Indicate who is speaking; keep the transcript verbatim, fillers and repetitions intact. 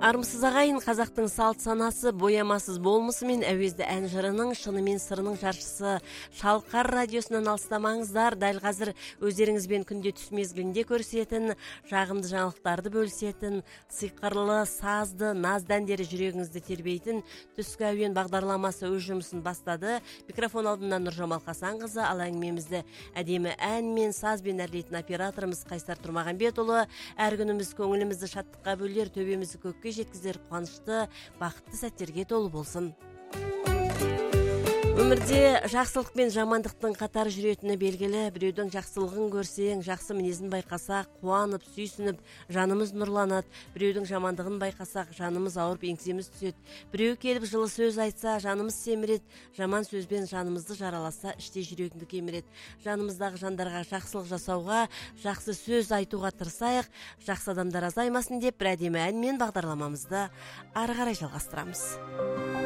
Speaker 1: Армысыз ағайын, қазақтың салт санасы боямасыз болмысымен әуезді ән жырының шынымен сырының жаршысы Шалқар радиосынан алыстамаңыздар. Дәл қазір өздеріңізбен күнде түс мезгілінде көрсетін, жағымды жаңалықтарды бөлісетін, сиқырлы, сазды, наз дәндері жүрегіңізді тербейтін түскі әуен бағдарламасы өз жұмысын бастады. Микрофон алдынан Нұржамал Хасанқызы, ал әңгімемізді әдемі ән мен сазбен әрлейтін операторымыз Қайсар Тұрмағанбетұлы. Әр күніміз көңілімізді шаттыққа бөлер, төбемізді көкке жеткізер, қуанышты, бақытты сәттерге толы болсын. Өмірде жақсылық пен жамандықтың қатар жүретіні белгілі. Біреудің жақсылығын көрсең, жақсы мінезін байқасақ, қуанып, сүйсініп, жанымыз нұрланады. Біреудің жамандығын байқасақ, жанымыз ауырып, еңсеміз түседі. Біреу келіп жылы сөз айтса, жанымыз семіреді. Жаман сөзбен жанымызды жараласа, іште жүрегіңді кеміреді. Жанымыздағы жандарға жақсылық жасауға, жақсы сөз айтуға тырысайық. Жақсы адамдар азаймасын деп, бір әдемі әнмен бағдарламамызды ары қарай жалғастырамыз.